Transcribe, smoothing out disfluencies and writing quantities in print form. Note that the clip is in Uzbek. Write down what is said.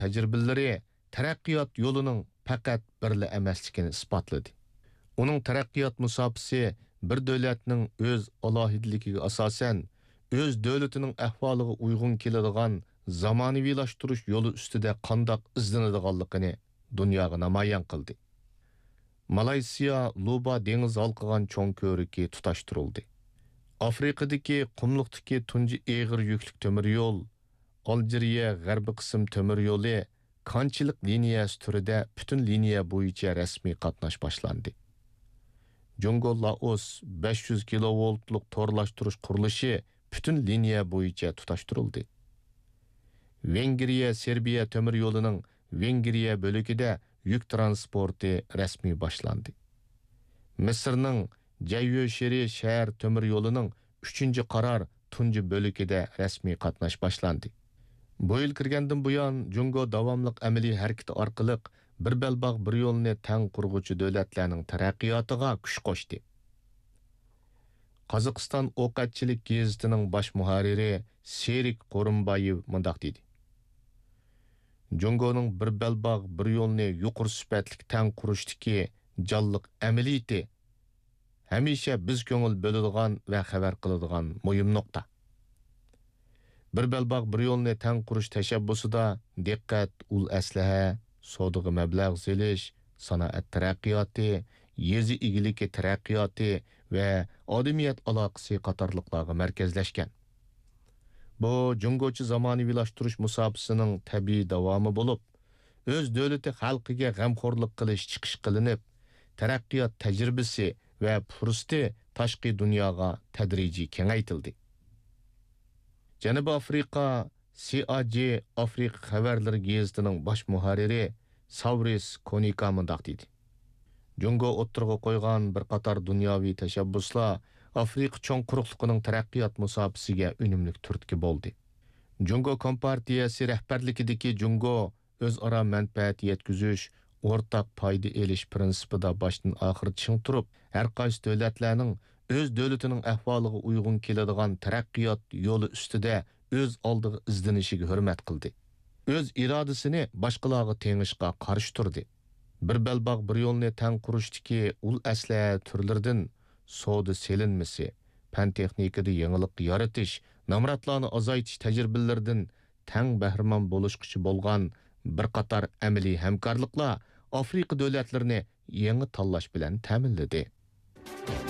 tajribalari taraqqiyot yo'lining faqat birla emasligini isbotladi. Uning taraqqiyot musofasi bir davlatning o'z alohidligiga asosan o'z davlatining ahvoliga uyg'un keladigan zamonaviylashtirish yo'li ustida qandoq izlanadiganligini dunyoga namoyon qildi. Malayziya Luba dengiz halqigan cho'ng ko'riki tutashtirildi. Afrikadagi qumliqdagi tunji eg'ir yuklik temir yo'l, Aljeriya g'arbiy qism temir yo'li qanchalik liniyasi turida butun liniya bo'yicha rasmiy qatnash boshlandi. Jungo Laos 500 kilovoltlik torlashtirish qurilishi butun liniya bo'yicha tutashtirildi. Vengriya Serbiya temir yo'lining Vengriya bo'lagida yuk transporti rasmiy boshlandi. Misrning Jayyosheri shahar temir yo'lining 3-qaror tunji bo'lagida rasmiy qatnash boshlandi. Bu yil kirgandan buyon Jungo davomliq amaliy harakati orqali bir belbog' bir yo'lni tang qurg'uvchi davlatlarning taraqqiyotiga kuch qo'shdi. Qozog'iston O'qatchilik gazetining bosh muharriri Serik Qo'rinboyev mundaq dedi. Jungoning bir belbog' bir yo'lni yuqori sifatli tang qurishdagi jonliq amaliyati hamisha biz ko'ngil bo'ladigan va xabar qiladigan muhim nuqta. Bir belbog' bir yo'lni tang qurish tashabbusida diqqat, ul aslaha, savdoga mablag' selish, sanoat taraqqiyoti, yezi igiligi taraqqiyoti va odamiyat aloqasi qatorliqlarga markazlashgan. Bu jungochi zamonaviylashtirish musofasining tabiiy davomi bo'lib, o'z davlati xalqiga g'amxo'rlik qilish chiqish qilinib, taraqqiyot tajribasi va fursati tashqi dunyoga tadrijiy kengaytildi. Janubiy Afrika CAG Afrika xabarlari gazetining bosh muharriri Savris Konika mundaq dedi. Jungo o'ttirg'a qo'ygan bir qator dunyoviy tashabbuslar Afrika cho'ng quruqligining taraqqiyot musofasiga unumli turtki bo'ldi. Jungo kompartiyasi rahbarligidagi Jungo o'zaro manfaat yetkazish, o'rtaq foyda elish prinsipida boshdan oxir ching turib, har qaysi davlatlarning o'z davlatining ahvoliga uyg'un keladigan taraqqiyot yo'li ustida o'z oldiga izlanishiga hurmat qildi. O'z irodasini boshqalarga tengishga qarshi turdi. Bir belbog' bir yo'lni tang qurishdagi ul asla turlaridan savdo selinmasi, fan texnikada yangilik yaratish, namratlarni azaytish tajribalaridan tang bahramon bo'lishquchi bo'lgan bir qator amaliy hamkorliklar Afrika davlatlarini yangi tanlash bilan ta'minladi.